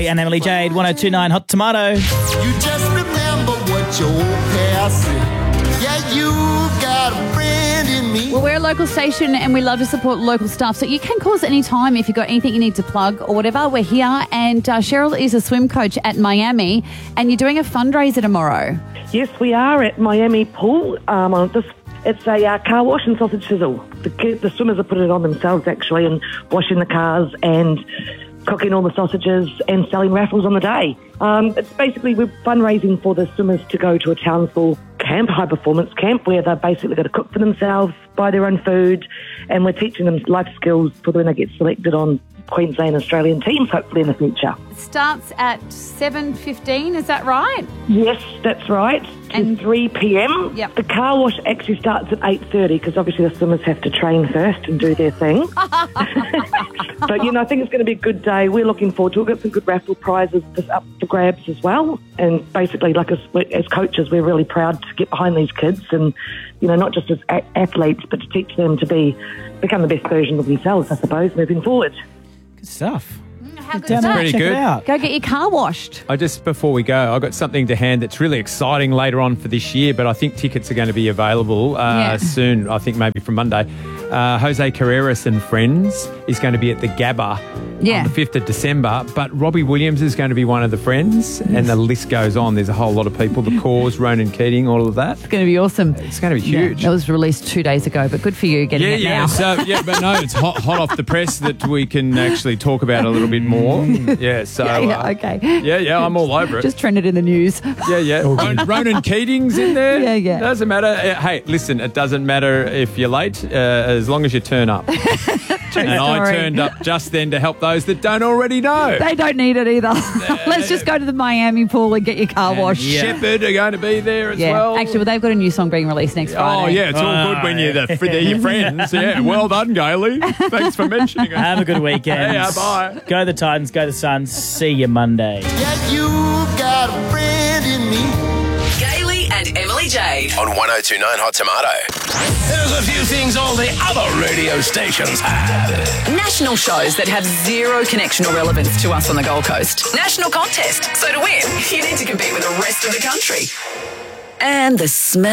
Gailey and Emily Jade, 102.9 Hot Tomato. You just remember what your old past said. Yeah, you got a friend in me. Well, we're a local station and we love to support local stuff. So you can call us anytime if you've got anything you need to plug or whatever. We're here. And Cheryl is a swim coach at Miami and you're doing a fundraiser tomorrow. Yes, we are at Miami Pool. It's a car wash and sausage sizzle. The swimmers are putting it on themselves, actually, and washing the cars and cooking all the sausages and selling raffles on the day. It's basically we're fundraising for the swimmers to go to a Townsville camp, high-performance camp, where they're basically going to cook for themselves, buy their own food, and we're teaching them life skills for when they get selected on Queensland Australian teams, hopefully in the future. It starts at 7:15, is that right? Yes, that's right. And 3 p.m. Yep. The car wash actually starts at 8:30 because obviously the swimmers have to train first and do their thing. But, I think it's going to be a good day. We're looking forward to it. We've got some good raffle prizes up for grabs as well. And basically, like as coaches, we're really proud to get behind these kids and, not just as athletes, but to teach them to become the best version of themselves, I suppose, moving forward. Good stuff. How good Down is there, that? Pretty check good. it out. Go get your car washed. Before we go, I've got something to hand that's really exciting later on for this year, but I think tickets are going to be available soon, I think maybe from Monday. Jose Carreras and Friends is going to be at the Gabba on the 5th of December, but Robbie Williams is going to be one of the friends, and the list goes on. There's a whole lot of people, The Cause, Ronan Keating, all of that. It's going to be awesome. It's going to be huge. That was released 2 days ago, but good for you getting it now. But no, it's hot off the press that we can actually talk about a little bit more. Yeah, so... okay. Yeah, I'm all over it. Just trended in the news. Yeah. Ronan Keating's in there. Yeah. Doesn't matter. Hey, listen, it doesn't matter if you're late, as long as you turn up. And I turned up just then to help those that don't already know. They don't need it either. Let's just go to the Miami Pool and get your car washed. Shepherd are going to be there as well. Actually, they've got a new song being released next Friday. Oh, yeah, it's all good when they're your friends. Yeah, well done, Gailey. Thanks for mentioning it. Have a good weekend. Yeah, bye. Go the Titans, go the Suns. See you Monday. Yeah, you got a friend in me. Gailey and Emily Jade On 102.9 Hot Tomato. There's a few things all the other radio stations have. National shows that have zero connection or relevance to us on the Gold Coast. National contest. So to win, you need to compete with the rest of the country. And the smell